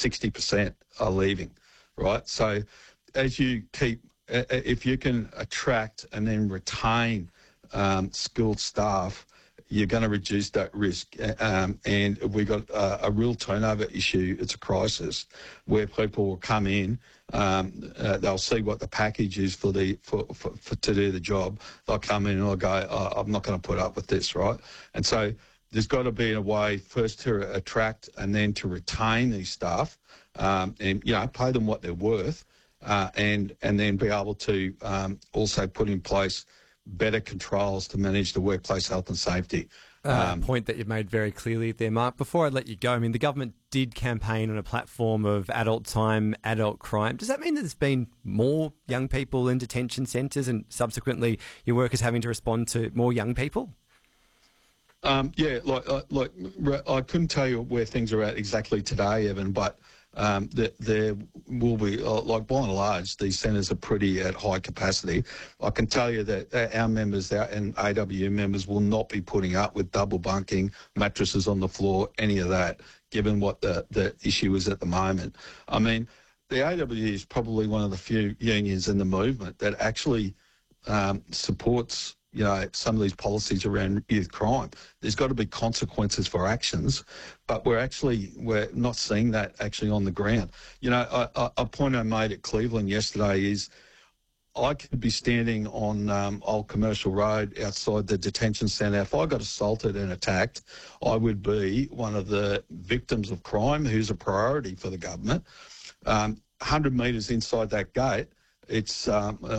60% are leaving, right? So as you keep, if you can attract and then retain skilled staff, you're going to reduce that risk. And we've got a real turnover issue. It's a crisis where people will come in, they'll see what the package is for to do the job. They'll come in and they'll go, oh, I'm not going to put up with this, right? And so there's got to be a way first to attract and then to retain these staff, and pay them what they're worth, and then be able to also put in place better controls to manage the workplace health and safety. Point that you've made very clearly there, Mark. Before I let you go, I mean, the government did campaign on a platform of adult time, adult crime. Does that mean that there's been more young people in detention centres and subsequently your workers having to respond to more young people? I couldn't tell you where things are at exactly today, Evan, but there will be, by and large, these centres are pretty at high capacity. I can tell you that our members and AWU members will not be putting up with double bunking, mattresses on the floor, any of that, given what the issue is at the moment. I mean, the AWU is probably one of the few unions in the movement that actually supports some of these policies around youth crime. There's got to be consequences for actions, but we're not seeing that actually on the ground. A point I made at Cleveland yesterday is I could be standing on Old Commercial Road outside the detention centre. If I got assaulted and attacked, I would be one of the victims of crime who's a priority for the government. 100 metres inside that gate, it's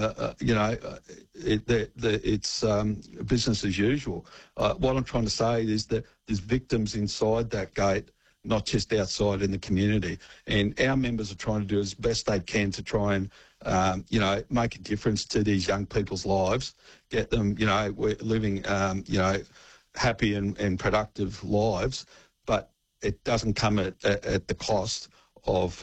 it's business as usual. What I'm trying to say is that there's victims inside that gate, not just outside in the community. And our members are trying to do as best they can to try and make a difference to these young people's lives, get them living happy and productive lives. But it doesn't come at the cost of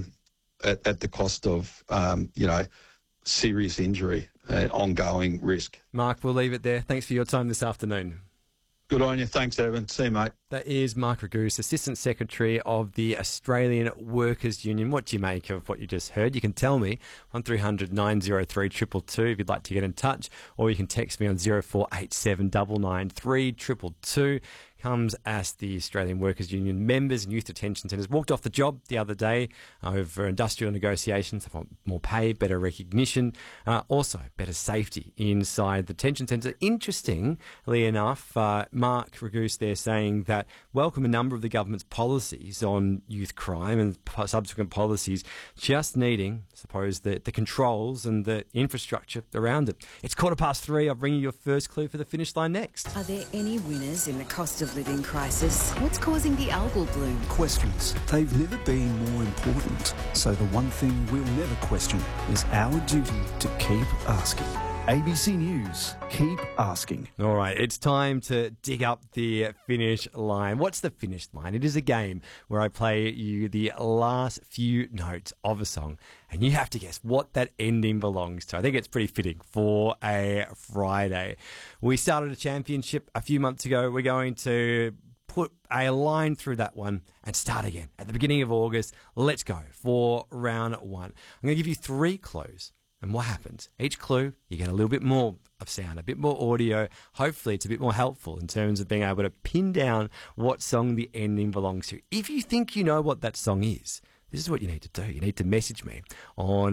serious injury and ongoing risk. Mark, we'll leave it there. Thanks for your time this afternoon. Good on you. Thanks, Evan. See you, mate. That is Mark Raguse, Assistant Secretary of the Australian Workers' Union. What do you make of what you just heard? You can tell me 1300 903 222 if you'd like to get in touch, or you can text me on 0487 993 222. Comes as the Australian Workers' Union members and youth detention centres walked off the job the other day over industrial negotiations. They want more pay, better recognition, also better safety inside the detention centres. Interestingly enough, Mark Raguse there saying that welcome a number of the government's policies on youth crime and subsequent policies, just needing, I suppose, the controls and the infrastructure around it. It's 3:15. I'll bring you your first clue for the finish line next. Are there any winners in the cost of living crisis? What's causing the algal bloom? Questions. They've never been more important. So the one thing we'll never question is our duty to keep asking. ABC News, keep asking. All right, it's time to dig up the finish line. What's the finish line? It is a game where I play you the last few notes of a song, and you have to guess what that ending belongs to. I think it's pretty fitting for a Friday. We started a championship a few months ago. We're going to put a line through that one and start again at the beginning of August. Let's go for round one. I'm going to give you 3 clues. And what happens? Each clue, you get a little bit more of sound, a bit more audio. Hopefully, it's a bit more helpful in terms of being able to pin down what song the ending belongs to. If you think you know what that song is, this is what you need to do. You need to message me on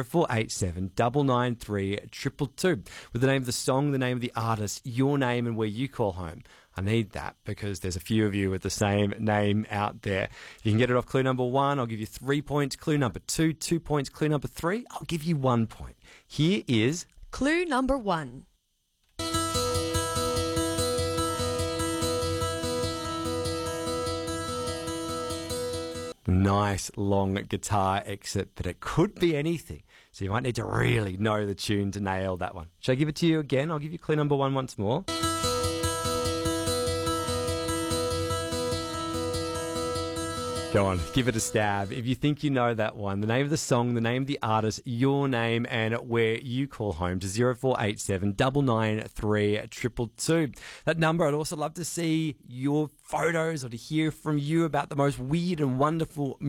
0487 993 222 with the name of the song, the name of the artist, your name, and where you call home. I need that because there's a few of you with the same name out there. You can get it off clue number 1. I'll give you 3 points. Clue number 2, 2 points. Clue number 3, I'll give you 1 point. Here is clue number 1. Nice long guitar exit, but it could be anything. So you might need to really know the tune to nail that one. Shall I give it to you again? I'll give you clue number 1 once more. Go on, give it a stab. If you think you know that one, the name of the song, the name of the artist, your name, and where you call home to 0487 993 222. That number, I'd also love to see your photos or to hear from you about the most weird and wonderful